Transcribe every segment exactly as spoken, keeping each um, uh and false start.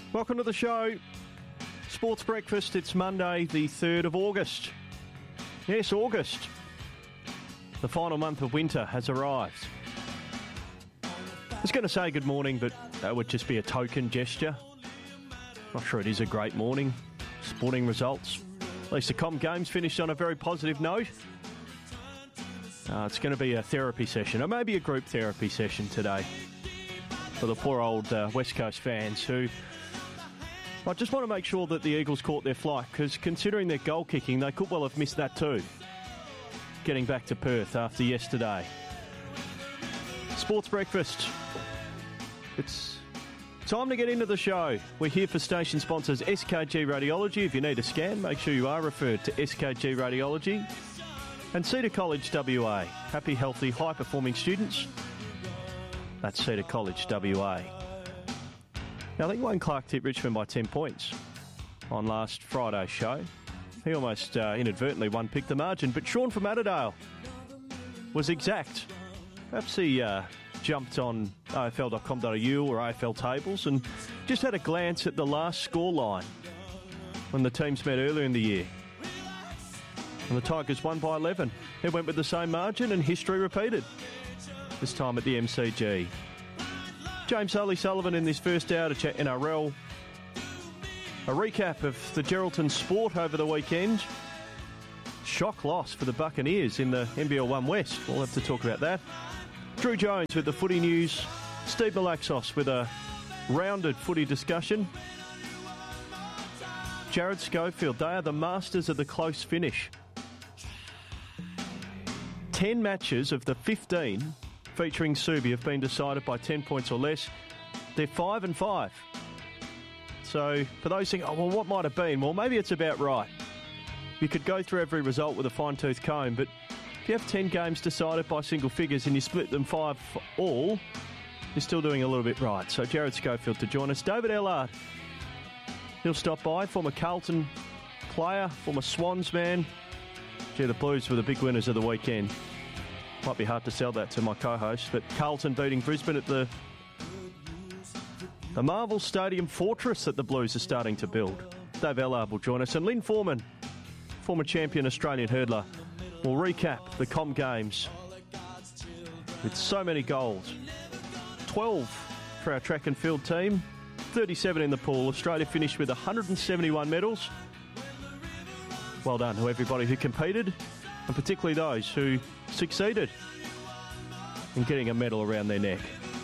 Welcome to the show. Sports Breakfast. It's Monday, the third of August. Yes, August. The final month of winter has arrived. I was going to say good morning, but that would just be a token gesture. Not sure it is a great morning. Sporting results. At least the Com Games finished on a very positive note. Uh, it's going to be a therapy session, or maybe a group therapy session today for the poor old uh, West Coast fans who... I just want to make sure that the Eagles caught their flight, because considering their goal kicking, they could well have missed that too. Getting back to Perth after yesterday. Sports Breakfast. It's time to get into the show. We're here for station sponsors S K G Radiology. If you need a scan, make sure you are referred to S K G Radiology. And Cedar College W A. Happy, healthy, high-performing students. That's Cedar College W A. Now, I think Wayne Clark tipped Richmond by ten points on last Friday's show. He almost uh, inadvertently one-picked the margin, but Sean from Adderdale was exact. Perhaps he uh, jumped on A F L dot com dot A U or A F L tables and just had a glance at the last scoreline when the teams met earlier in the year. And the Tigers won by eleven. He went with the same margin and history repeated, this time at the M C G. James Harley-Sullivan in this first hour to chat N R L. A recap of the Geraldton Sport over the weekend. Shock loss for the Buccaneers in the N B L One West. We'll have to talk about that. Drew Jones with the footy news. Steve Malaxos with a rounded footy discussion. Jared Schofield, they are the masters of the close finish. Ten matches of the fifteen featuring Subi have been decided by ten points or less. They're five and five. So for those thinking, oh, well, what might have been? Well, maybe it's about right. You could go through every result with a fine-tooth comb, but if you have ten games decided by single figures and you split them five for all, you're still doing a little bit right. So Jared Schofield to join us. David Ellard, he'll stop by. Former Carlton player, former Swans man. Gee, the Blues were the big winners of the weekend. Might be hard to sell that to my co-host, but Carlton beating Brisbane at the the Marvel Stadium fortress that the Blues are starting to build. Dave Ellard will join us, and Lynn Foreman, former champion Australian hurdler, will recap the Com Games with so many goals. twelve for our track and field team, thirty-seven in the pool. Australia finished with one hundred seventy-one medals. Well done to everybody who competed, and particularly those who succeeded in getting a medal around their neck.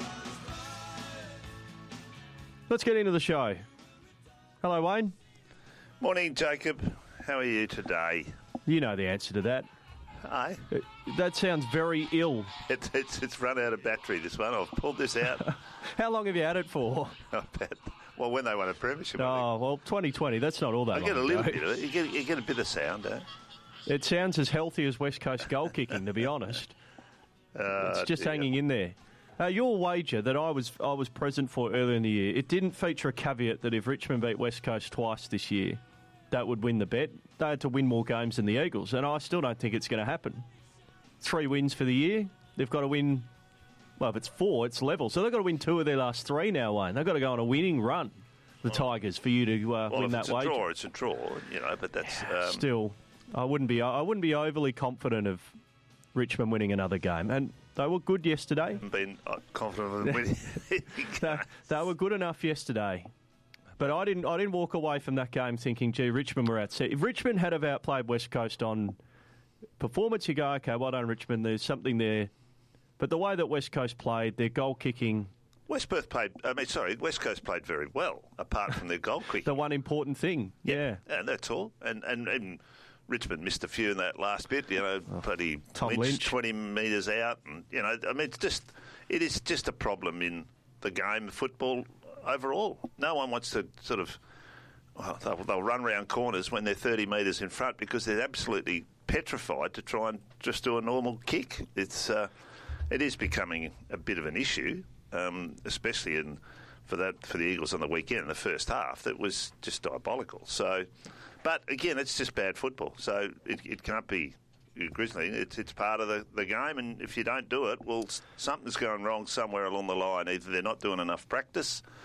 Let's get into the show. Hello, Wayne. Morning, Jacob. How are you today? You know the answer to that. Aye. That sounds very ill. It's, it's, it's run out of battery, this one. I've pulled this out. How long have you had it for? Well, when they won a premiership. Oh, well, twenty twenty, that's not all that I long get a little ago. bit of it. You get, you get a bit of sound, eh? It sounds as healthy as West Coast goal kicking, to be honest. Uh, it's just dear. hanging in there. Uh, your wager that I was I was present for earlier in the year, it didn't feature a caveat that if Richmond beat West Coast twice this year, that would win the bet. They had to win more games than the Eagles, and I still don't think it's going to happen. Three wins for the year. They've got to win, well, if it's four, it's level. So they've got to win two of their last three now, Wayne. They've got to go on a winning run, the Tigers, for you to uh, well, win if that it's wager. a draw, it's a draw, you know, but that's... Um, Still, I wouldn't be I wouldn't be overly confident of Richmond winning another game. And they were good yesterday. haven't been uh, confident of winning. they, they were good enough yesterday. But I didn't I didn't walk away from that game thinking, gee, Richmond were outset. If Richmond had have outplayed West Coast on performance, you go, okay, well done, Richmond, there's something there. But the way that West Coast played, their goal kicking... West Perth played, I mean, sorry, West Coast played very well, apart from their goal kicking. The one important thing, yeah. yeah. And that's all. And, and, and Richmond missed a few in that last bit, you know, oh, bloody Tom Lynch, Lynch, twenty metres out. And, you know, I mean, it's just, it is just a problem in the game of football overall. No one wants to sort of, well, they'll, they'll run around corners when they're thirty metres in front because they're absolutely petrified to try and just do a normal kick. It's, uh, it is becoming a bit of an issue, um, especially in for that for the Eagles on the weekend in the first half. That was just diabolical. So, but again, it's just bad football. So it, it can't be Grizzly. It's it's part of the, the game, and if you don't do it, well, something's going wrong somewhere along the line. Either they're not doing enough practice,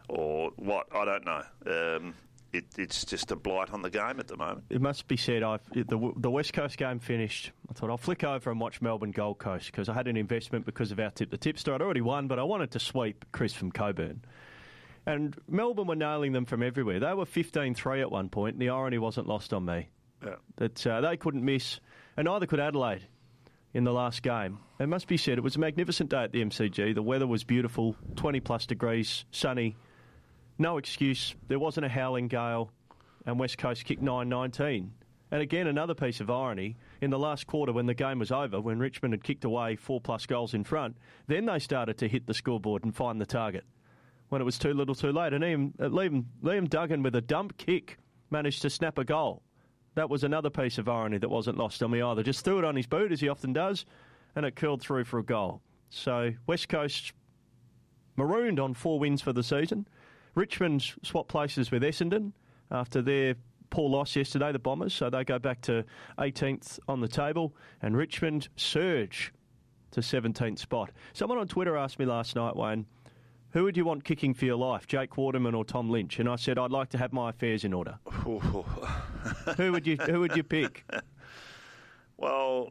or what? I don't know. Um, it, it's just a blight on the game at the moment. It must be said, I've, the, the West Coast game finished. I thought I'll flick over and watch Melbourne Gold Coast because I had an investment because of our tip the tipster. I'd already won, but I wanted to sweep Chris from Coburn. And Melbourne were nailing them from everywhere. They were fifteen three at one point, and the irony wasn't lost on me. Yeah. That uh, they couldn't miss, and neither could Adelaide in the last game. It must be said, it was a magnificent day at the M C G. The weather was beautiful, twenty plus degrees, sunny. No excuse. There wasn't a howling gale, and West Coast kicked nine nineteen. And again, another piece of irony, in the last quarter when the game was over, when Richmond had kicked away four-plus goals in front, then they started to hit the scoreboard and find the target when it was too little too late. And Liam, Liam, Liam Duggan, with a dump kick, managed to snap a goal. That was another piece of irony that wasn't lost on me either. Just threw it on his boot, as he often does, and it curled through for a goal. So West Coast marooned on four wins for the season. Richmond swapped places with Essendon after their poor loss yesterday, the Bombers, so they go back to eighteenth on the table, and Richmond surge to seventeenth spot. Someone on Twitter asked me last night, Wayne, who would you want kicking for your life, Jake Waterman or Tom Lynch? And I said I'd like to have my affairs in order. who would you Who would you pick? Well,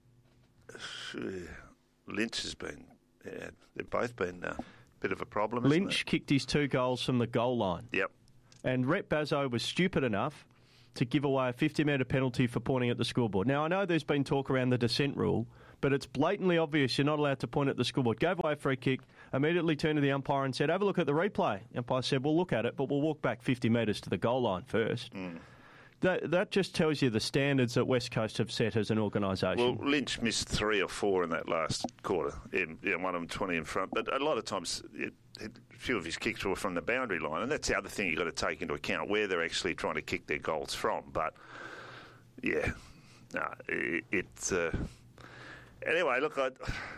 Lynch has been, yeah, they've both been a bit of a problem. Isn't Lynch it? kicked his two goals from the goal line. Yep. And Rhett Bazzo was stupid enough to give away a fifty-metre penalty for pointing at the scoreboard. Now, I know there's been talk around the dissent rule, but it's blatantly obvious you're not allowed to point at the scoreboard. Gave away a free kick, immediately turned to the umpire and said, have a look at the replay. The umpire said, we'll look at it, but we'll walk back fifty metres to the goal line first. Mm. That that just tells you the standards that West Coast have set as an organisation. Well, Lynch missed three or four in that last quarter, in, you know, one of them twenty in front. But a lot of times, it, it, a few of his kicks were from the boundary line, and that's the other thing you've got to take into account, where they're actually trying to kick their goals from. But, yeah, no, it, it's... Uh, anyway, look, I...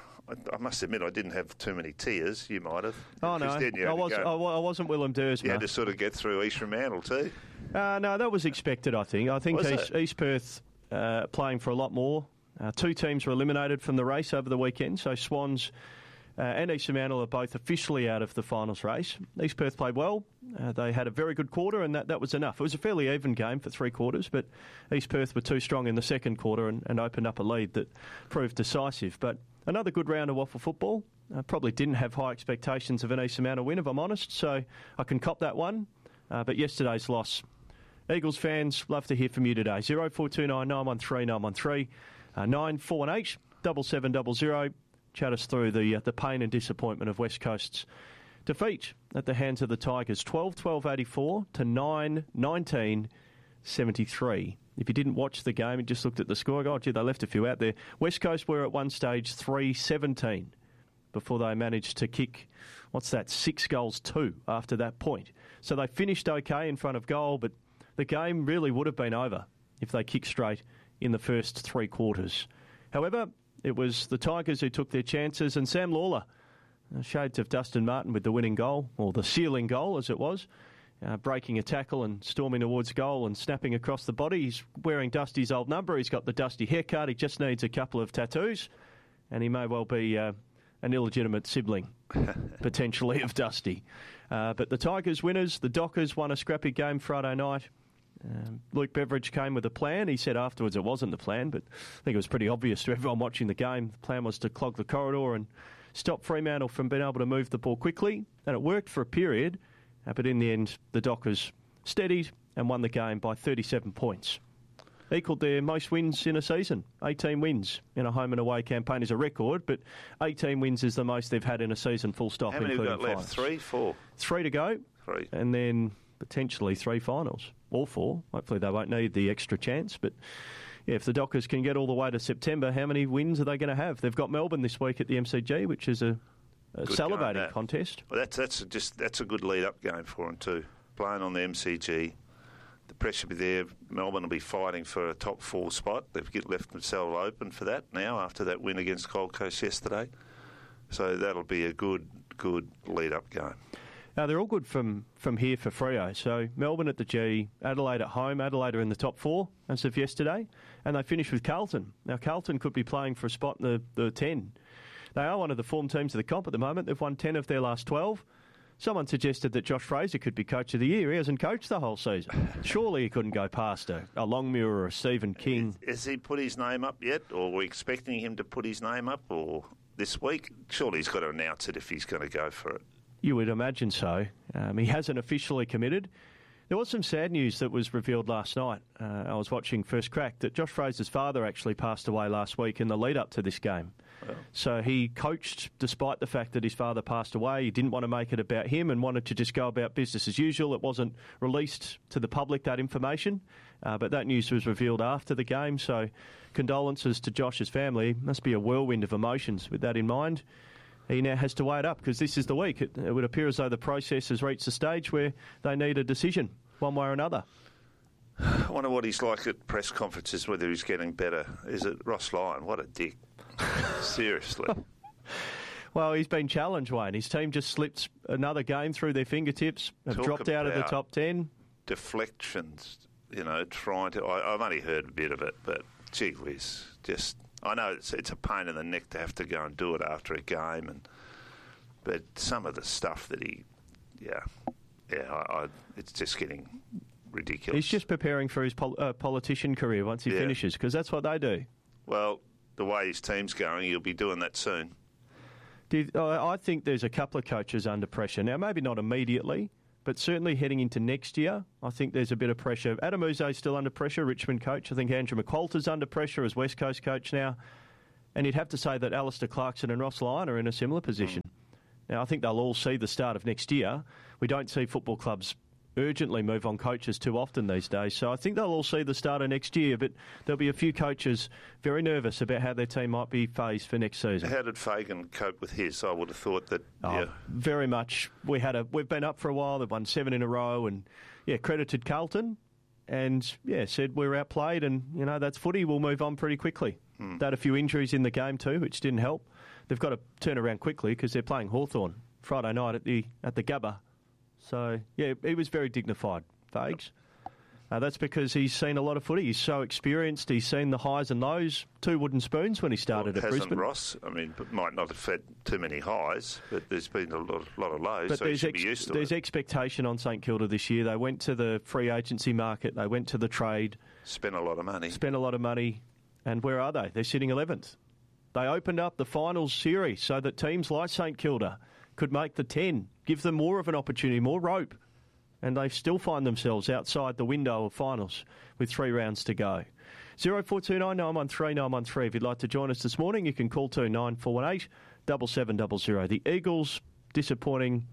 I must admit, I didn't have too many tears. You might have. Oh, no. I, was, I wasn't Willem Duursma. You had to sort of get through East Fremantle too. Uh, no, that was expected, I think. I think East, East Perth uh, playing for a lot more. Uh, two teams were eliminated from the race over the weekend, so Swans uh, and East Fremantle are both officially out of the finals race. East Perth played well. Uh, they had a very good quarter, and that, that was enough. It was a fairly even game for three quarters, but East Perth were too strong in the second quarter and, and opened up a lead that proved decisive. But another good round of waffle football. I probably didn't have high expectations of an East Fremantle win, if I'm honest, so I can cop that one. Uh, but yesterday's loss. Eagles fans, love to hear from you today. zero four two nine nine one three nine one three, uh, nine four one eight, seven seven zero zero. Chat us through the uh, the pain and disappointment of West Coast's defeat at the hands of the Tigers. twelve twelve eighty-four to nine nineteen seventy-three. If you didn't watch the game and just looked at the score, oh, gee, they left a few out there. West Coast were at one stage three seventeen before they managed to kick, what's that, six goals, two after that point. So they finished okay in front of goal, but the game really would have been over if they kicked straight in the first three quarters. However, it was the Tigers who took their chances, and Sam Lawler, shades of Dustin Martin with the winning goal, or the sealing goal as it was, Uh, breaking a tackle and storming towards goal and snapping across the body. He's wearing Dusty's old number. He's got the Dusty haircut. He just needs a couple of tattoos. And he may well be uh, an illegitimate sibling, potentially, of Dusty. Uh, but the Tigers winners, the Dockers won a scrappy game Friday night. Um, Luke Beveridge came with a plan. He said afterwards it wasn't the plan, but I think it was pretty obvious to everyone watching the game. The plan was to clog the corridor and stop Fremantle from being able to move the ball quickly. And it worked for a period. Uh, but in the end, the Dockers steadied and won the game by thirty-seven points. Equalled their most wins in a season. eighteen wins in a home and away campaign is a record, but eighteen wins is the most they've had in a season, full stop. How many have got left? Finals. Three, four? Three to go. Three. And then potentially three finals. All four. Hopefully they won't need the extra chance. But yeah, if the Dockers can get all the way to September, how many wins are they going to have? They've got Melbourne this week at the M C G, which is a, a salivating game, contest. Well, that's that's just that's a good lead-up game for them too. Playing on the M C G. The pressure will be there. Melbourne will be fighting for a top four spot. They've get left themselves open for that now after that win against Gold Coast yesterday. So that'll be a good, good lead-up game. Now, they're all good from, from here for Freo. So Melbourne at the G, Adelaide at home. Adelaide are in the top four as of yesterday. And they finish with Carlton. Now, Carlton could be playing for a spot in the, the ten. They are one of the form teams of the comp at the moment. They've won ten of their last twelve. Someone suggested that Josh Fraser could be Coach of the Year. He hasn't coached the whole season. Surely he couldn't go past a, a Longmuir or a Stephen King. Has he put his name up yet? Or are we expecting him to put his name up or this week? Surely he's got to announce it if he's going to go for it. You would imagine so. Um, he hasn't officially committed. There was some sad news that was revealed last night. Uh, I was watching First Crack that Josh Fraser's father actually passed away last week in the lead-up to this game. Well. So he coached despite the fact that his father passed away. He didn't want to make it about him and wanted to just go about business as usual. It wasn't released to the public, that information, uh, but that news was revealed after the game. So condolences to Josh's family. Must be a whirlwind of emotions with that in mind. He now has to weigh it up because this is the week. It, it would appear as though the process has reached a stage where they need a decision one way or another. I wonder what he's like at press conferences, whether he's getting better. Is it Ross Lyon? What a dick. Seriously. Well, he's been challenged, Wayne. His team just slipped another game through their fingertips, have Talk dropped out of the top ten. Deflections, you know, trying to... I, I've only heard a bit of it, but gee whiz, just... I know it's, it's a pain in the neck to have to go and do it after a game, and but some of the stuff that he, yeah, yeah, I, I, it's just getting ridiculous. He's just preparing for his pol- uh, politician career once he yeah. finishes, because that's what they do. Well, the way his team's going, he'll be doing that soon. Do you, uh, I think there's a couple of coaches under pressure now. Maybe not immediately, but certainly heading into next year, I think there's a bit of pressure. Adam Uze's still under pressure, Richmond coach. I think Andrew McQualter's under pressure as West Coast coach now. And you'd have to say that Alistair Clarkson and Ross Lyon are in a similar position. Mm. Now, I think they'll all see the start of next year. We don't see football clubs urgently move on coaches too often these days. So I think they'll all see the start of next year, but there'll be a few coaches very nervous about how their team might be phased for next season. How did Fagan cope with his? I would have thought that, oh, yeah. Very much. We had a, we've been up for a while. They've won seven in a row and, yeah, credited Carlton and, yeah, said we were outplayed and, you know, that's footy. We'll move on pretty quickly. Hmm. They had a few injuries in the game too, which didn't help. They've got to turn around quickly because they're playing Hawthorn Friday night at the at the Gabba. So, yeah, he was very dignified, Fags. Uh, that's because he's seen a lot of footy. He's so experienced. He's seen the highs and lows. Two wooden spoons when he started well, at hasn't Brisbane. Ross, I mean, might not have had too many highs, but there's been a lot, lot of lows, but so he should ex- be used to there's it. There's expectation on St Kilda this year. They went to the free agency market. They went to the trade. Spent a lot of money. Spent a lot of money. And where are they? They're sitting eleventh. They opened up the finals series so that teams like St Kilda could make the ten, give them more of an opportunity, more rope. And they still find themselves outside the window of finals with three rounds to go. zero four two nine nine one three nine one three. If you'd like to join us this morning, you can call to nine four one eight, seven seven zero zero. The Eagles, disappointing,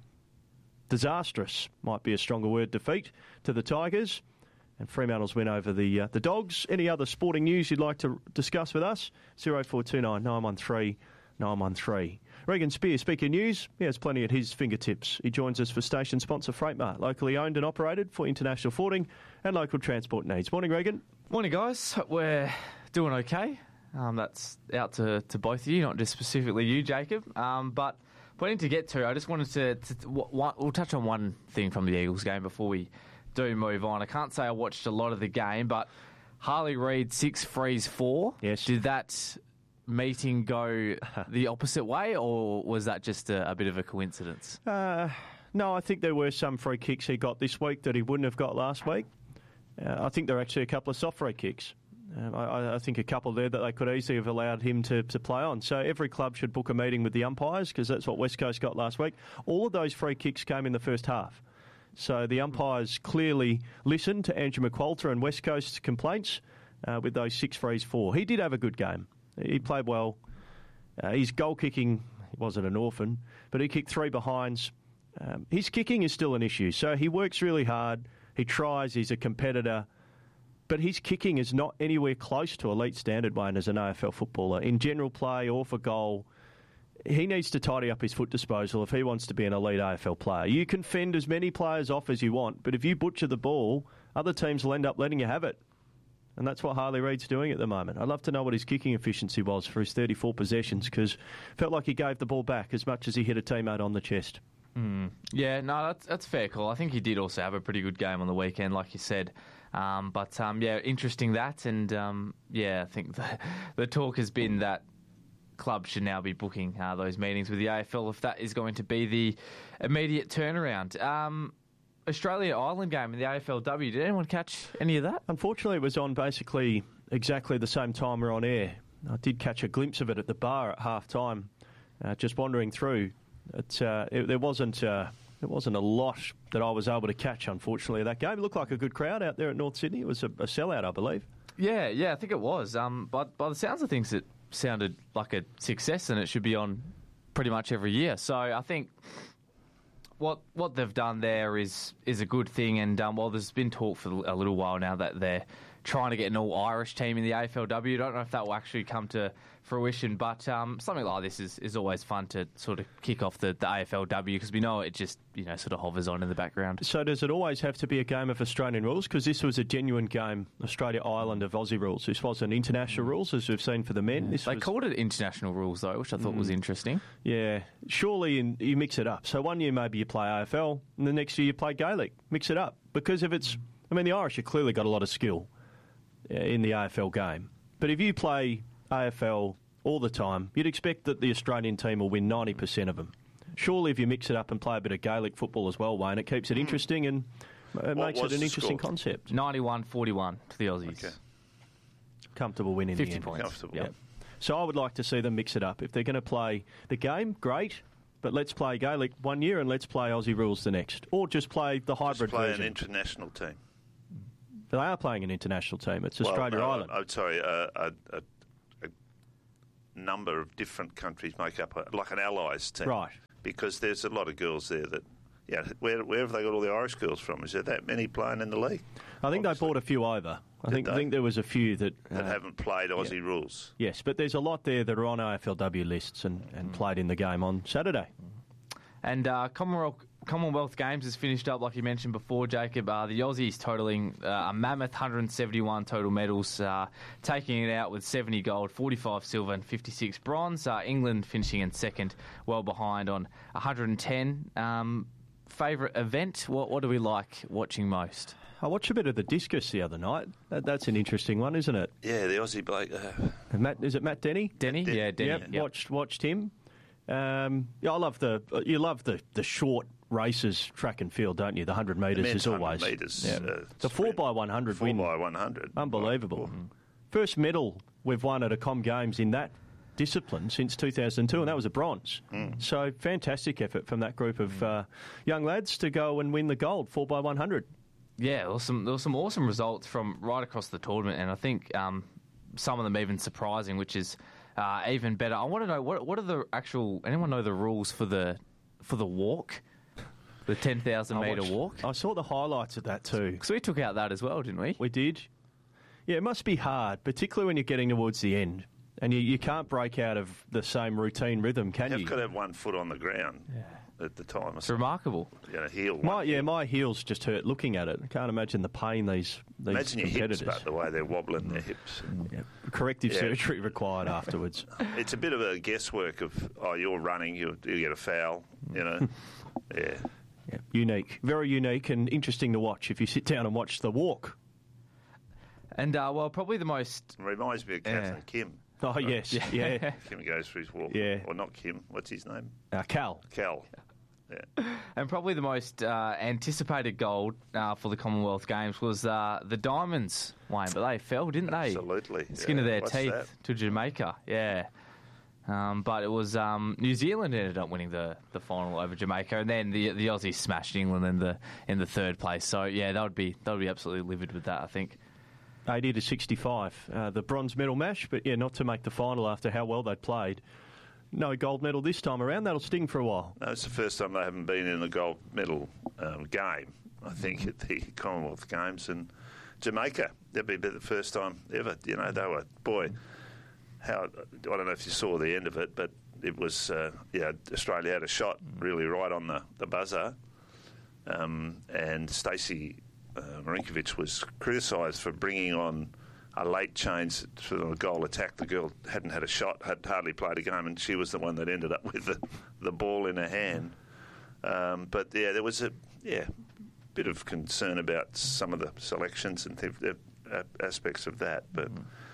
disastrous, might be a stronger word, defeat to the Tigers. And Fremantle's win over the uh, the Dogs. Any other sporting news you'd like to discuss with us? zero four two nine nine one three nine one three. Regan Spear, speaking news, he has plenty at his fingertips. He joins us for station sponsor Freightmart, locally owned and operated for international forwarding and local transport needs. Morning, Regan. Morning, guys. Hope we're doing okay. Um, that's out to, to both of you, not just specifically you, Jacob. Um, but plenty to get to. I just wanted to, to, to one, we'll touch on one thing from the Eagles game before we do move on. I can't say I watched a lot of the game, but Harley Reid six frees four. Yes. Did that meeting go the opposite way, or was that just a, a bit of a coincidence? Uh, no, I think there were some free kicks he got this week that he wouldn't have got last week. Uh, I think there are actually a couple of soft free kicks. Um, I, I think a couple there that they could easily have allowed him to, to play on. So every club should book a meeting with the umpires because that's what West Coast got last week. All of those free kicks came in the first half. So the umpires clearly listened to Andrew McQualter and West Coast's complaints uh, with those six frees four. He did have a good game. He played well. Uh, his goal kicking, he wasn't an orphan, but he kicked three behinds. Um, his kicking is still an issue. So he works really hard. He tries. He's a competitor. But his kicking is not anywhere close to elite standard, Wayne, as an A F L footballer. In general play or for goal, he needs to tidy up his foot disposal if he wants to be an elite A F L player. You can fend as many players off as you want, but if you butcher the ball, other teams will end up letting you have it. And that's what Harley Reid's doing at the moment. I'd love to know what his kicking efficiency was for his thirty-four possessions because felt like he gave the ball back as much as he hit a teammate on the chest. Mm. Yeah, no, that's that's fair call. I think he did also have a pretty good game on the weekend, like you said. Um, but, um, yeah, interesting that. And, um, yeah, I think the, the talk has been that clubs should now be booking uh, those meetings with the A F L if that is going to be the immediate turnaround. Um, Australia-Ireland game in the A F L W, did anyone catch any of that? Unfortunately, it was on basically exactly the same time we're on air. I did catch a glimpse of it at the bar at half-time, uh, just wandering through. It, uh, it, there wasn't uh, there wasn't a lot that I was able to catch, unfortunately, of that game. It looked like a good crowd out there at North Sydney. It was a, a sellout, I believe. Yeah, yeah, I think it was. Um, but by the sounds of things, it sounded like a success, and it should be on pretty much every year. So I think what what they've done there is is a good thing. And um, while there's been talk for a little while now that they're trying to get an all-Irish team in the A F L W, I don't know if that will actually come to fruition, but um, something like this is, is always fun to sort of kick off the, the A F L W because we know it just, you know, sort of hovers on in the background. So does it always have to be a game of Australian rules? Because this was a genuine game, Australia-Ireland of Aussie rules. This wasn't international rules, as we've seen for the men. This they was... called it international rules, though, which I thought mm. was interesting. Yeah. Surely in, you mix it up. So one year maybe you play A F L, and the next year you play Gaelic. Mix it up. Because if it's... I mean, the Irish have clearly got a lot of skill in the A F L game. But if you play A F L all the time, you'd expect that the Australian team will win ninety percent of them. Surely if you mix it up and play a bit of Gaelic football as well, Wayne, it keeps it interesting and it makes it an interesting score? Concept. ninety-one forty-one to the Aussies. Okay. Comfortable win in fifty the end. points. Comfortable. Yep. So I would like to see them mix it up. If they're going to play the game, great, but let's play Gaelic one year and let's play Aussie rules the next. Or just play the hybrid just play version. an international team. They are playing an international team. It's well, Australia-Ireland. No, I'm sorry, uh, a, a, a number of different countries make up a, like an allies team. Right. Because there's a lot of girls there that, yeah, where, where have they got all the Irish girls from? Is there that many playing in the league? I think Obviously. they brought a few over. I Did think they? I think there was a few that... Uh, That haven't played Aussie yeah. rules. Yes, but there's a lot there that are on A F L W lists and, and mm. played in the game on Saturday. And uh, Commonwealth... Commonwealth Games has finished up, like you mentioned before, Jacob. Uh, the Aussies totalling uh, a mammoth one hundred seventy-one total medals, uh, taking it out with seventy gold, forty-five silver and fifty-six bronze. Uh, England finishing in second, well behind on one hundred ten. Um, favourite event? What, what do we like watching most? I watched a bit of the discus the other night. That, that's an interesting one, isn't it? Yeah, the Aussie bloke. Uh, Matt, is it Matt Denny? Denny, Den- yeah, Denny. Yep, Yep. watched watched him. Um, yeah, I love the you love the, the short races, track and field, don't you? The hundred metres is always metres, yeah. uh, the four by one hundred four win. by one hundred, Unbelievable. Mm. First medal we've won at a Com Games in that discipline since two thousand two, and that was a bronze. Mm. So fantastic effort from that group of uh, young lads to go and win the gold four by one hundred. Yeah, there was some there was some awesome results from right across the tournament, and I think um, some of them even surprising, which is uh, even better. I want to know what what are the actual? Anyone know the rules for the for the walk, the ten thousand metre watched, walk? I saw the highlights of that too. Because we took out that as well, didn't we? We did. Yeah, it must be hard, particularly when you're getting towards the end. And you, you can't break out of the same routine rhythm, can You've you? got to have one foot on the ground Yeah. at the time. It's remarkable. You know, heel. My, one yeah, heel. my heels just hurt looking at it. I can't imagine the pain these these Imagine your competitors. hips, but the way they're wobbling their hips. Yeah. Corrective Yeah. surgery required afterwards. It's a bit of a guesswork of, oh, you're running, you, you get a foul, you know. yeah. Yeah. Unique, very unique and interesting to watch if you sit down and watch the walk. And uh, well, probably the most It reminds me of Yeah. Catherine Kim. Oh, yes, yeah. Kim goes for his walk. Yeah. Or not Kim, what's his name? Uh, Cal. Cal. Yeah. and probably the most uh, anticipated gold uh, for the Commonwealth Games was uh, the Diamonds, Wayne. But they fell, didn't they? Absolutely. Skin yeah. of their What's teeth that? to Jamaica. Yeah. Um, but it was um, New Zealand ended up winning the, the final over Jamaica, and then the the Aussies smashed England in the in the third place. So yeah, that would be that would be absolutely livid with that, I think. eighty to sixty-five. Uh, the bronze medal match, but yeah, not to make the final after how well they'd played. No gold medal this time around. That'll sting for a while. No, it's the first time they haven't been in a gold medal um, game, I think, at the Commonwealth Games. And Jamaica, that'd be the first time ever. You know, they were, boy, how, I don't know if you saw the end of it, but it was, uh, yeah, Australia had a shot really right on the, the buzzer. Um, and Stacey uh, Marinkovic was criticised for bringing on a late change for the goal attack. The girl hadn't had a shot, had hardly played a game, and she was the one that ended up with the, the ball in her hand. Um, but, yeah, there was a yeah bit of concern about some of the selections and th- th- aspects of that. But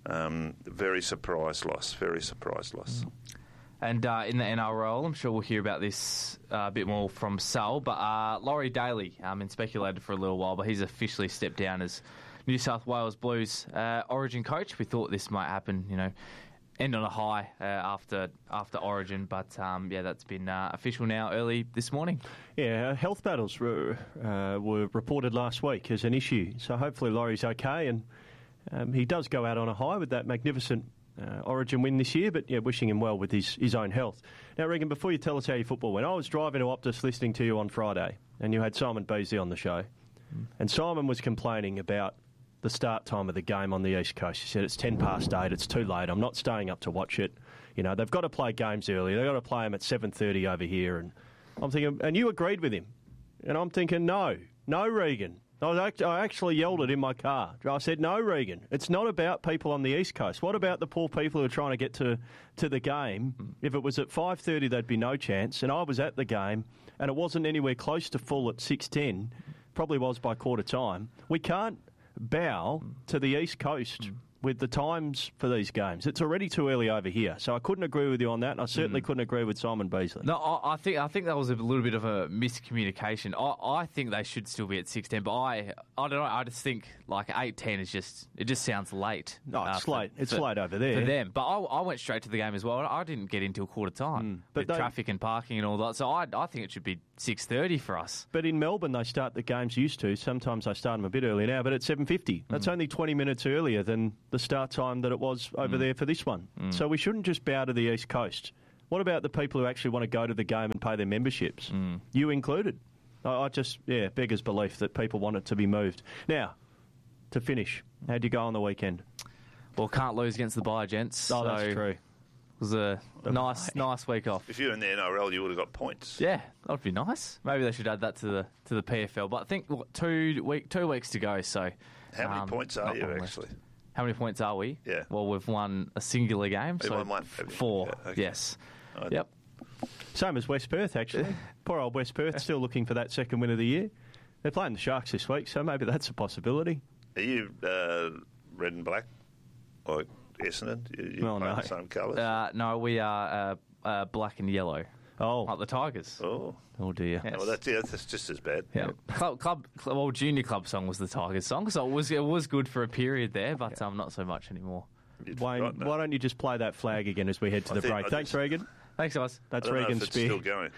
Um, very surprise loss, very surprise loss. And uh, in the N R L, I'm sure we'll hear about this uh, a bit more from Sal, but uh, Laurie Daly, um, been speculated for a little while, but he's officially stepped down as New South Wales Blues uh, Origin coach. We thought this might happen, you know, end on a high uh, after after Origin, but um, yeah, that's been uh, official now early this morning. Yeah, health battles were, uh, were reported last week as an issue, so hopefully Laurie's okay, and um, he does go out on a high with that magnificent Uh, Origin win this year, but yeah, wishing him well with his, his own health. Now, Regan, before you tell us how your football went, I was driving to Optus listening to you on Friday, and you had Simon Beasley on the show, mm. and Simon was complaining about the start time of the game on the East Coast. He said it's ten past eight, it's too late, I'm not staying up to watch it. You know, they've got to play games early, they've got to play them at seven thirty over here, and I'm thinking, and you agreed with him, and I'm thinking, no, no, Regan. I, was act- I actually yelled it in my car. I said, no, Regan, it's not about people on the East Coast. What about the poor people who are trying to get to, to the game? Mm. If it was at five thirty, there'd be no chance. And I was at the game, and it wasn't anywhere close to full at six ten. Probably was by quarter time. We can't bow mm. to the East Coast mm. with the times for these games. It's already too early over here. So I couldn't agree with you on that, and I certainly mm. couldn't agree with Simon Beasley. No, I, I think I think that was a little bit of a miscommunication. I, I think they should still be at six ten, but I I don't know. I just think like eight ten is just it just sounds late. No, it's uh, late. For, it's for, late over there for them. But I, I went straight to the game as well. I didn't get into a quarter time mm. but with they, traffic and parking and all that. So I I think it should be six thirty for us. But in Melbourne, they start the games used to. Sometimes they start them a bit earlier now, but at seven fifty. That's mm. only twenty minutes earlier than the start time that it was over mm. there for this one. Mm. So we shouldn't just bow to the East Coast. What about the people who actually want to go to the game and pay their memberships? Mm. You included. I, I just, yeah, beggars belief that people want it to be moved. Now, to finish, how'd you go on the weekend? Well, can't lose against the Buy Gents. Oh, so that's true. It was a the nice, buy. nice week off. If you were in the N R L, you would have got points. Yeah, that would be nice. Maybe they should add that to the to the P F L. But I think what, two week two weeks to go. So how many um, points are you actually? Left. How many points are we? Yeah. Well, we've won a singular game. You so won one. Four. Yeah, okay. Yes. Right. Yep. Same as West Perth, actually. Poor old West Perth, still looking for that second win of the year. They're playing the Sharks this week, so maybe that's a possibility. Are you uh, red and black, or Essendon? You, you well, play no. the same colours? Uh, no, we are uh, uh, black and yellow. Oh, like the Tigers. Oh, oh dear. Yes. Well, that's, yeah, that's just as bad. Yeah. Club, club, club, well, junior club song was the Tigers song, so it was it was good for a period there, but yeah. um, not so much anymore. Wayne, why don't you just play that flag again as we head to I the think break? I Thanks, just, Regan. Thanks, guys. That's I don't Regan know if Spear. It's still going.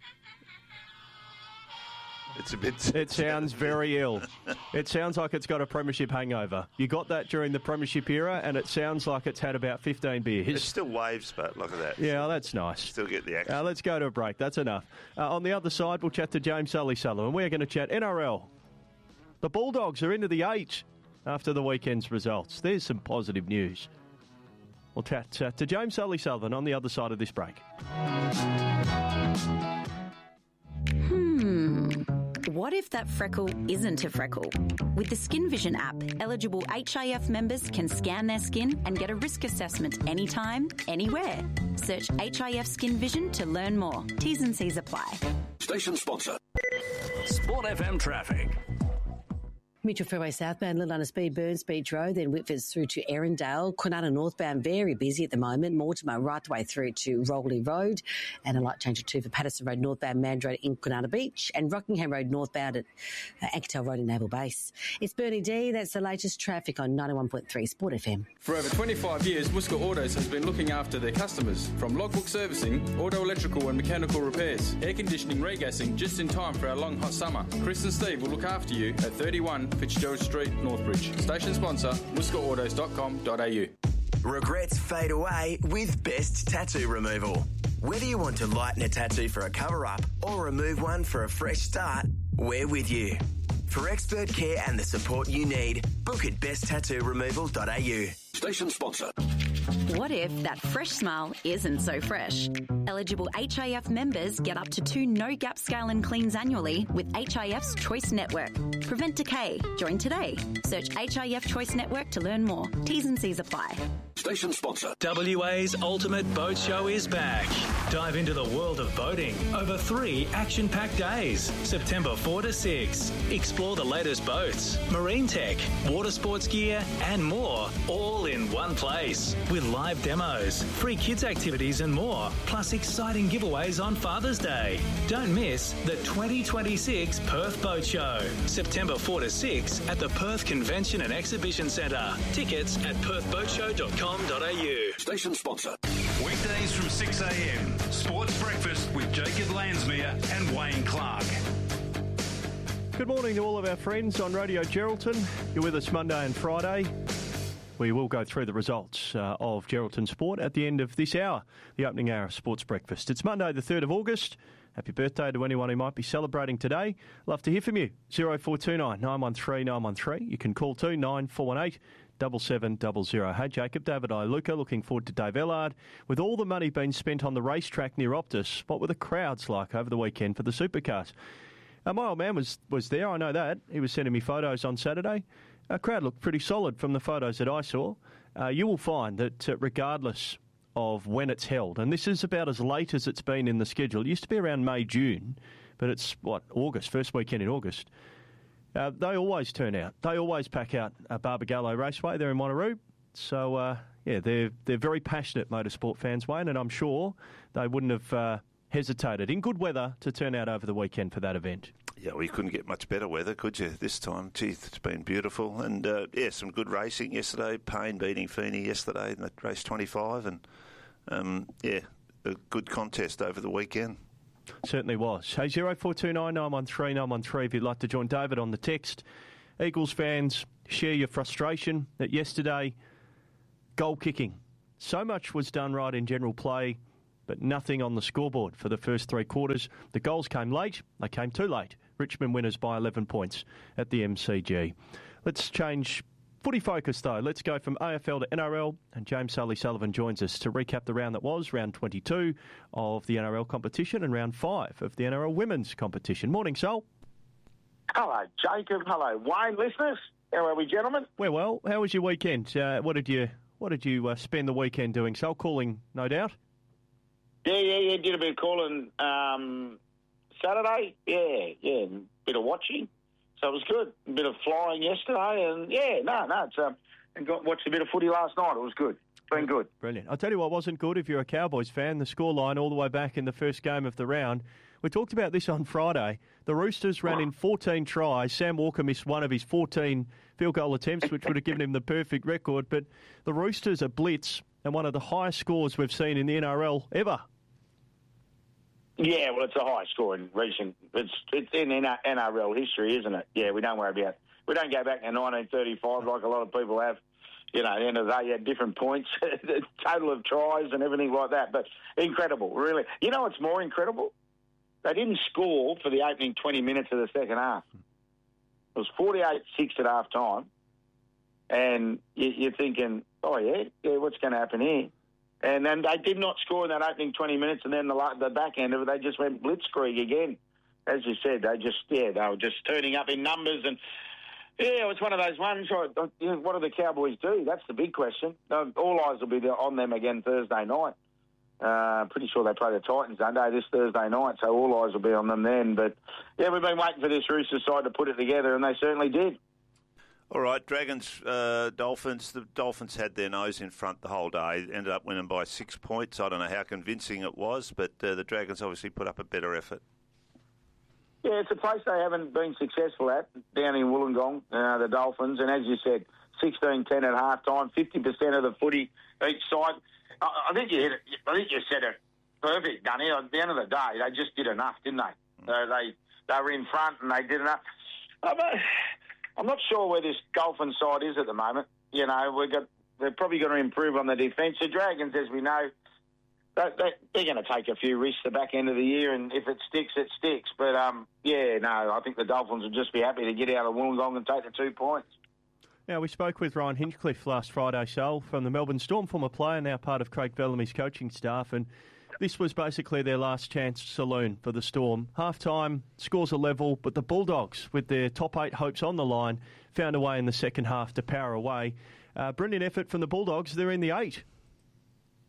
It's a bit. It sounds very ill. It sounds like it's got a premiership hangover. You got that during the premiership era, and it sounds like it's had about fifteen beers. It still waves, but look at that. Yeah, that's nice. Still get the action. Uh, let's go to a break. That's enough. Uh, on the other side, we'll chat to James Sully Sullivan. We're going to chat N R L. The Bulldogs are into the eight after the weekend's results. There's some positive news. We'll chat uh, to James Sully Sullivan on the other side of this break. Hmm. What if that freckle isn't a freckle? With the Skin Vision app, eligible H I F members can scan their skin and get a risk assessment anytime, anywhere. Search H I F Skin Vision to learn more. T's and C's apply. Station sponsor. Sport F M traffic. Mitchell Freeway southbound, Little Under Speed, Burns Beach Road, then Whitford's through to Erindale. Kwinana northbound, very busy at the moment. Mortimer right the way through to Rowley Road. And a light change or two for Patterson Road northbound, Mandurah in Kwinana Beach. And Rockingham Road northbound at uh, Ankertel Road in Naval Base. It's Bernie D. That's the latest traffic on ninety-one point three Sport F M. For over twenty-five years, Muscat Autos has been looking after their customers. From logbook servicing, auto electrical and mechanical repairs, air conditioning, regassing, just in time for our long hot summer. Chris and Steve will look after you at thirty-one Fitzgerald Street, Northbridge. Station sponsor, muscat autos dot com dot a u. Regrets fade away with Best Tattoo Removal. Whether you want to lighten a tattoo for a cover-up or remove one for a fresh start, we're with you. For expert care and the support you need, book at best tattoo removal dot a u. Station sponsor. What if that fresh smile isn't so fresh? Eligible H I F members get up to two no-gap scale and cleans annually with H I F's Choice Network. Prevent decay. Join today. Search H I F Choice Network to learn more. T's and C's apply. Station sponsor. W A's Ultimate Boat Show is back. Dive into the world of boating over three action-packed days, September fourth to sixth. Explore the latest boats, marine tech, water sports gear and more, all in one place. With live demos, free kids activities and more, plus exciting giveaways on Father's Day. Don't miss the twenty twenty-six Perth Boat Show, September fourth to sixth at the Perth Convention and Exhibition Centre. Tickets at perth boat show dot com dot a u. Station sponsor. Weekdays from six a m. Sports Breakfast with Jacob Lansmere and Wayne Clark. Good morning to all of our friends on Radio Geraldton. You're with us Monday and Friday. We will go through the results uh, of Geraldton Sport at the end of this hour, the opening hour of Sports Breakfast. It's Monday the third of August. Happy birthday to anyone who might be celebrating today. Love to hear from you. oh four two nine, nine one three, nine one three. You can call to nine four one eight, seven seven zero zero. Hey, Jacob, David Iluka, looking forward to Dave Ellard. With all the money being spent on the racetrack near Optus, what were the crowds like over the weekend for the supercars? Uh, my old man was, was there, I know that. He was sending me photos on Saturday. A crowd looked pretty solid from the photos that I saw. Uh, you will find that uh, regardless of when it's held, and this is about as late as it's been in the schedule. It used to be around May, June, but it's, what, August, first weekend in August. Uh, they always turn out. They always pack out uh, Barbagallo Raceway there in Monteroo. So, uh, yeah, they're, they're very passionate motorsport fans, Wayne, and I'm sure they wouldn't have uh, hesitated in good weather to turn out over the weekend for that event. Yeah, well, you couldn't get much better weather, could you, this time? Gee, it's been beautiful. And, uh, yeah, some good racing yesterday. Payne beating Feeney yesterday in the race twenty-five. And, um, yeah, a good contest over the weekend. Certainly was. Hey, oh four two nine, nine one three, nine one three if you'd like to join David on the text. Eagles fans, share your frustration that yesterday, goal kicking. So much was done right in general play, but nothing on the scoreboard for the first three quarters. The goals came late. They came too late. Richmond winners by eleven points at the M C G. Let's change footy focus, though. Let's go from A F L to N R L, and James Sully-Sullivan joins us to recap the round that was, round twenty-two of the N R L competition and round five of the N R L women's competition. Morning, Sol. Hello, Jacob. Hello, Wayne. Listeners, how are we, gentlemen? We're well. How was your weekend? Uh, what did you What did you uh, spend the weekend doing, Sol? Calling, no doubt? Yeah, yeah, yeah. Did a bit of calling um, Saturday. Yeah, yeah. Bit of watching. So it was good. A bit of flying yesterday, and yeah, no, no. It's um, and got watched a bit of footy last night. It was good. Been good. Brilliant. I'll tell you what wasn't good if you're a Cowboys fan. The scoreline all the way back in the first game of the round. We talked about this on Friday. The Roosters ran in fourteen tries. Sam Walker missed one of his fourteen field goal attempts, which would have given him the perfect record. But the Roosters are blitz and one of the highest scores we've seen in the N R L ever. Yeah, well, it's a high score in recent. It's it's in N R L history, isn't it? Yeah, we don't worry about. We don't go back to nineteen thirty-five like a lot of people have. You know, at the end of the day, you had different points, the total of tries and everything like that. But incredible, really. You know what's more incredible? They didn't score for the opening twenty minutes of the second half. It was forty-eight six at half time. And you're thinking, oh, yeah, yeah, what's going to happen here? And then they did not score in that opening twenty minutes, and then the, the back end of it, they just went blitzkrieg again. As you said, they just, yeah, they were just turning up in numbers. And, yeah, it was one of those ones. What do the Cowboys do? That's the big question. All eyes will be on them again Thursday night. Uh, pretty sure they play the Titans Sunday this Thursday night, so all eyes will be on them then. But, yeah, we've been waiting for this Roosters side to put it together, and they certainly did. All right, Dragons, uh, Dolphins. The Dolphins had their nose in front the whole day. Ended up winning by six points. I don't know how convincing it was, but uh, the Dragons obviously put up a better effort. Yeah, it's a place they haven't been successful at, down in Wollongong, uh, the Dolphins. And as you said, sixteen ten at half time, fifty percent of the footy each side. I, I think you hit it. I think you said it perfect, Dunny. At the end of the day, they just did enough, didn't they? Mm. Uh, they they were in front and they did enough. Uh, but, I'm not sure where this Dolphin side is at the moment. You know, we've got, they're probably going to improve on the defence. The Dragons, as we know, they, they, they're going to take a few risks the back end of the year, and if it sticks, it sticks. But, um, yeah, no, I think the Dolphins will just be happy to get out of Wollongong and take the two points. Now, we spoke with Ryan Hinchcliffe last Friday, Sol, from the Melbourne Storm, former player, now part of Craig Bellamy's coaching staff, and this was basically their last chance saloon for the Storm. Half-time, scores are level, but the Bulldogs, with their top eight hopes on the line, found a way in the second half to power away. Uh, brilliant effort from the Bulldogs. They're in the eight.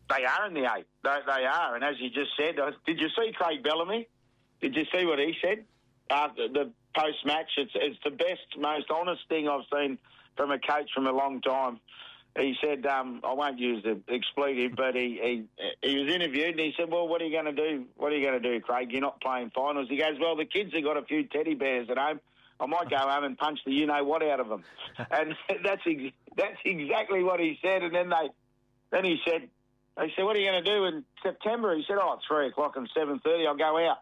they are in the eight. They, they are. And as you just said, did you see Craig Bellamy? Did you see what he said after the post-match? It's, it's the best, most honest thing I've seen from a coach from a long time. He said, um, I won't use the expletive, but he, he he was interviewed and he said, well, what are you going to do? What are you going to do, Craig? You're not playing finals. He goes, well, the kids have got a few teddy bears at home. I might go home and punch the you-know-what out of them. And that's ex- that's exactly what he said. And then they, then he said, they said, what are you going to do in September? He said, oh, it's three o'clock and seven thirty. I'll go out.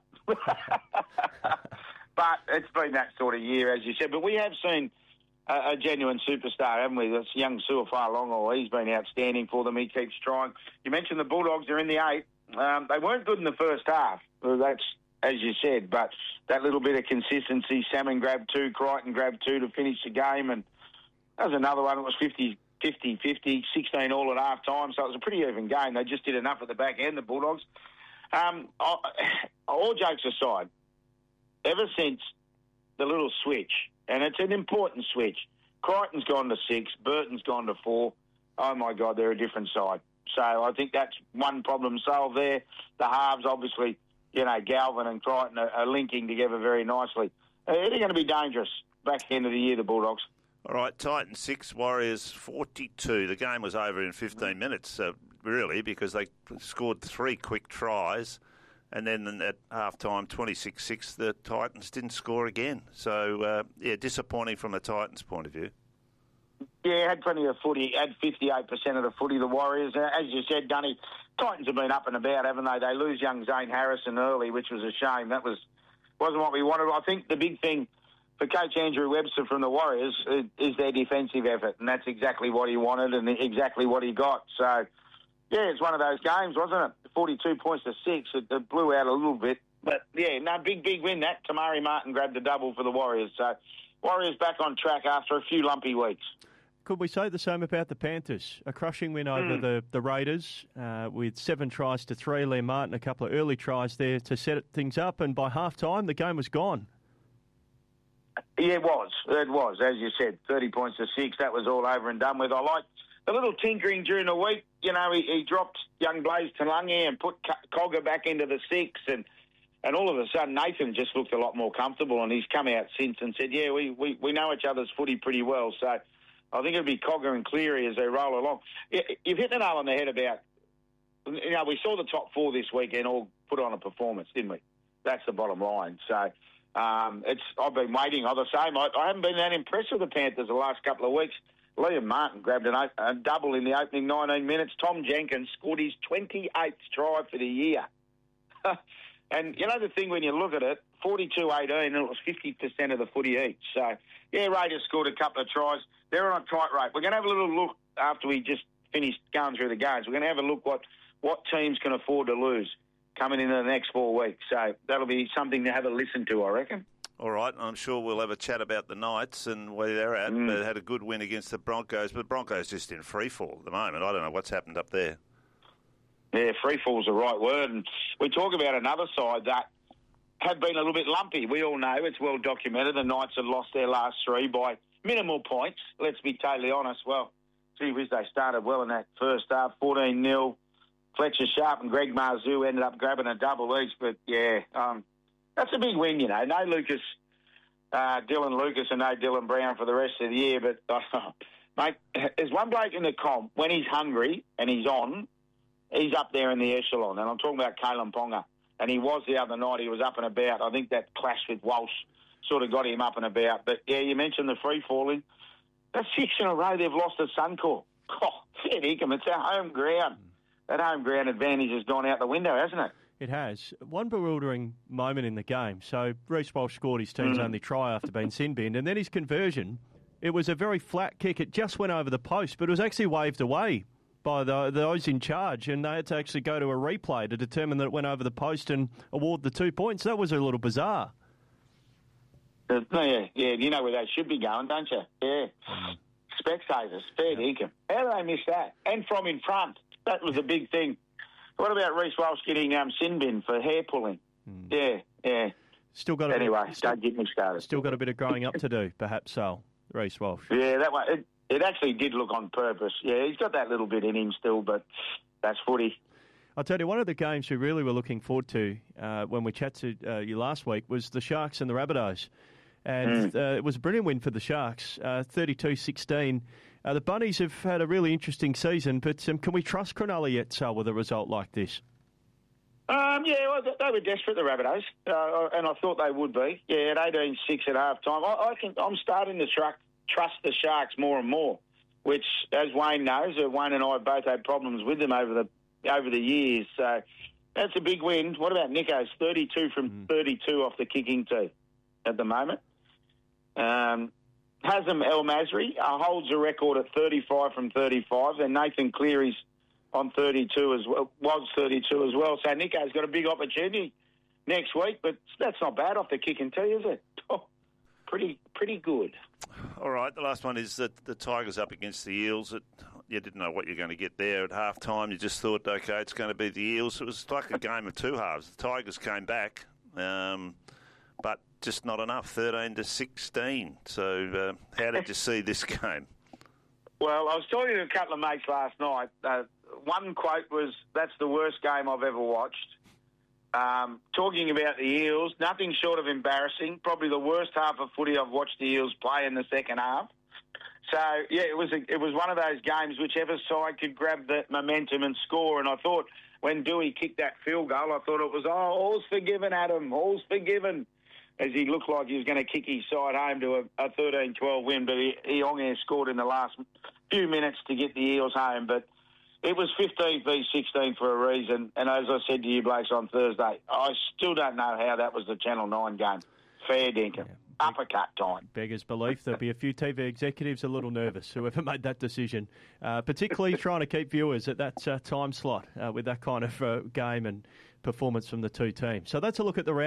But it's been that sort of year, as you said. But we have seen a, a genuine superstar, haven't we? That's young Suafar Longo. He's been outstanding for them. He keeps trying. You mentioned the Bulldogs. They're in the eight. Um, they weren't good in the first half. Well, that's, as you said, but that little bit of consistency. Salmon grabbed two, Crichton grabbed two to finish the game. And that was another one. It was fifty fifty, sixteen all at half time. So it was a pretty even game. They just did enough at the back end, the Bulldogs. Um, all jokes aside, ever since the little switch, and it's an important switch, Crichton's gone to six, Burton's gone to four. Oh, my God, they're a different side. So I think that's one problem solved there. The halves, obviously, you know, Galvin and Crichton are, are linking together very nicely. Uh, they're going to be dangerous back end of the year, the Bulldogs. All right, Titans six, Warriors forty-two. The game was over in fifteen minutes, uh, really, because they scored three quick tries. And then at half-time, twenty-six six, the Titans didn't score again. So, uh, yeah, disappointing from the Titans' point of view. Yeah, had plenty of footy, had fifty-eight percent of the footy, the Warriors. Uh, as you said, Dunny, Titans have been up and about, haven't they? They lose young Zane Harrison early, which was a shame. That was, wasn't what we wanted. I think the big thing for Coach Andrew Webster from the Warriors is, is their defensive effort, and that's exactly what he wanted and exactly what he got. So, yeah, it's one of those games, wasn't it? forty-two points to six. It, it blew out a little bit. But, yeah, no, big, big win that. Tamari Martin grabbed the double for the Warriors. So, Warriors back on track after a few lumpy weeks. Could we say the same about the Panthers? A crushing win over mm. the, the Raiders uh, with seven tries to three. Liam Martin, a couple of early tries there to set things up. And by half-time, the game was gone. Yeah, it was. It was, as you said, thirty points to six. That was all over and done with. I like a little tinkering during the week. You know, he, he dropped young Blaze Talangi and put Cogger back into the six, and, and all of a sudden Nathan just looked a lot more comfortable, and he's come out since and said, yeah, we, we, we know each other's footy pretty well. So I think it'll be Cogger and Cleary as they roll along. You've hit the nail on the head about, you know, we saw the top four this weekend all put on a performance, didn't we? That's the bottom line. So um, it's I've been waiting. I'm the same. I, I haven't been that impressed with the Panthers the last couple of weeks. Liam Martin grabbed an, a double in the opening nineteen minutes. Tom Jenkins scored his twenty-eighth try for the year. And, you know, the thing when you look at it, forty-two eighteen, and it was fifty percent of the footy each. So, yeah, Raiders scored a couple of tries. They're on a tight rate. We're going to have a little look after we just finished going through the games. We're going to have a look what, what teams can afford to lose coming into the next four weeks. So that'll be something to have a listen to, I reckon. All right, I'm sure we'll have a chat about the Knights and where they're at. Mm. They had a good win against the Broncos, but Broncos just in free fall at the moment. I don't know what's happened up there. Yeah, free fall's the right word. And we talk about another side that have been a little bit lumpy. We all know it's well documented. The Knights have lost their last three by minimal points. Let's be totally honest. Well, gee whiz, they started well in that first half, fourteen nil. Fletcher Sharp and Greg Marzu ended up grabbing a double each, but yeah, um, that's a big win, you know. No Lucas, uh, Dylan Lucas and no Dylan Brown for the rest of the year. But, uh, mate, there's one bloke in the comp, when he's hungry and he's on, he's up there in the echelon. And I'm talking about Kalen Ponga. And he was the other night. He was up and about. I think that clash with Walsh sort of got him up and about. But, yeah, you mentioned the free-falling. That's six in a row they've lost at Suncorp. Oh, fair dinkum. It's our home ground. That home ground advantage has gone out the window, hasn't it? It has. One bewildering moment in the game. So Reece Walsh scored his team's mm. only try after being sin-binned, and then his conversion, it was a very flat kick. It just went over the post, but it was actually waved away by the, those in charge, and they had to actually go to a replay to determine that it went over the post and award the two points. That was a little bizarre. Uh, yeah, yeah, you know where they should be going, don't you? Yeah. Mm. Specsavers, fair yeah. dinkum. How did they miss that? And from in front. That was a big thing. What about Reece Walsh getting um, sin bin for hair pulling? Mm. Yeah, yeah. Still got a anyway. Bit, don't get me started. Still got a bit of growing up to do, perhaps. So Reece Walsh. Yeah, that one. It, it actually did look on purpose. Yeah, he's got that little bit in him still, but that's footy. I'll tell you, one of the games we really were looking forward to uh, when we chatted to uh, you last week was the Sharks and the Rabbitohs. And mm. uh, it was a brilliant win for the Sharks, uh, thirty-two sixteen. Uh, the Bunnies have had a really interesting season, but um, can we trust Cronulla yet, Sal, with a result like this? Um, yeah, well, they were desperate, the Rabbitohs, uh, and I thought they would be. Yeah, at eighteen six at half time. I, I think I'm starting to tr- trust the Sharks more and more, which, as Wayne knows, uh, Wayne and I have both had problems with them over the over the years. So that's a big win. What about Nico's? thirty-two from mm. thirty-two off the kicking tee at the moment. Um, Hazem El Masri uh, holds a record at thirty-five from thirty-five, and Nathan Cleary's on thirty-two as well, was thirty-two as well. So Nico's got a big opportunity next week, but that's not bad off the kicking tee, is it? Oh, pretty, pretty good. All right, the last one is that the Tigers up against the Eels. It, you didn't know what you were going to get there at half time. You just thought, okay, it's going to be the Eels. It was like a game of two halves. The Tigers came back, um, but just not enough, thirteen to sixteen. So uh, how did you see this game? Well, I was talking to a couple of mates last night. Uh, one quote was, that's the worst game I've ever watched. Um, talking about the Eels, nothing short of embarrassing. Probably the worst half of footy I've watched the Eels play in the second half. So, yeah, it was a, it was one of those games whichever side could grab the momentum and score. And I thought when Dewey kicked that field goal, I thought it was, oh, all's forgiven, Adam, all's forgiven, as he looked like he was going to kick his side home to a thirteen twelve win. But Ionge scored in the last few minutes to get the Eels home. But it was fifteen v sixteen for a reason. And as I said to you, Blakes, on Thursday, I still don't know how that was the Channel nine game. Fair dinkum. Yeah. Uppercut time. Beggars belief. There'll be a few T V executives a little nervous, whoever made that decision, uh, particularly trying to keep viewers at that uh, time slot uh, with that kind of uh, game and performance from the two teams. So that's a look at the round.